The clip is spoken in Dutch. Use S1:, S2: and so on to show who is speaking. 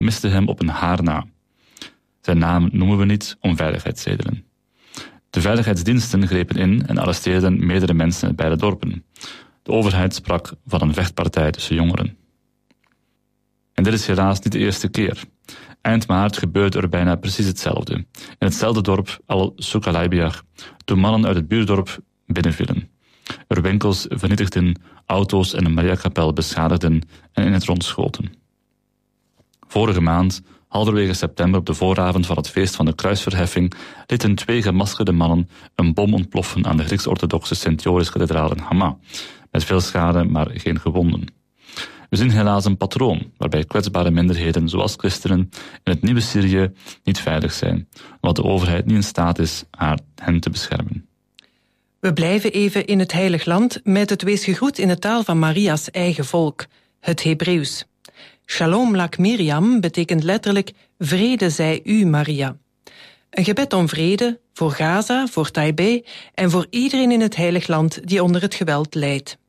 S1: miste hem op een haar na. Zijn naam noemen we niet om veiligheidsredenen. De veiligheidsdiensten grepen in en arresteerden meerdere mensen uit beide dorpen. De overheid sprak van een vechtpartij tussen jongeren. En dit is helaas niet de eerste keer. Eind maart gebeurde er bijna precies hetzelfde. In hetzelfde dorp, Al-Suqalaybiyah, toen mannen uit het buurdorp binnenvielen. Er winkels vernietigden, auto's en een Mariakapel beschadigden en in het rond schoten. Vorige maand, halverwege september op de vooravond van het feest van de kruisverheffing, lieten 2 gemaskerde mannen een bom ontploffen aan de Grieks-orthodoxe Sint-Joris-kathedraal in Hama, met veel schade, maar geen gewonden. We zien helaas een patroon waarbij kwetsbare minderheden zoals christenen in het nieuwe Syrië niet veilig zijn, omdat de overheid niet in staat is hen te beschermen.
S2: We blijven even in het Heilig Land met het wees gegroet in de taal van Maria's eigen volk, het Hebreeuws. Shalom lak Miriam betekent letterlijk vrede zij u, Maria. Een gebed om vrede voor Gaza, voor Taipei en voor iedereen in het Heilig Land die onder het geweld lijdt.